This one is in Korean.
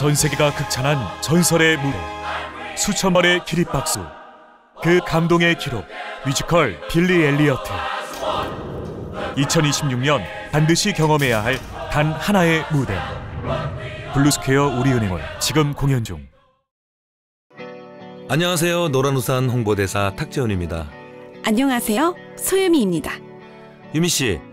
전 세계가 극찬한 전설의 무대, 수천 번의 기립박수, 그 감동의 기록, 뮤지컬 빌리 엘리어트. 2026년 반드시 경험해야 할 단 하나의 무대, 블루스퀘어 우리은행원 지금 공연 중. 안녕하세요. 노란우산 홍보대사 탁재훈입니다. 안녕하세요. 소유미입니다. 유미 씨,